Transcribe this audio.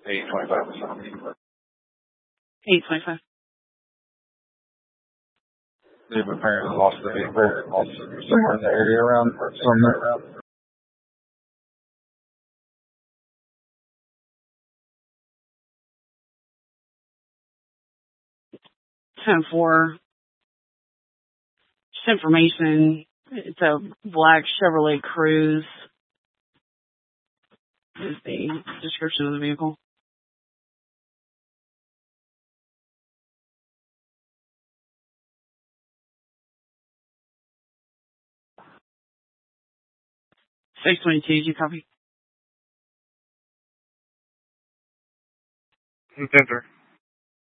825. 825. They've apparently lost the vehicle somewhere in the area around Sumner. 10-4. Just information. It's a black Chevrolet Cruze. Is the description of the vehicle. $622, you copy? Enter.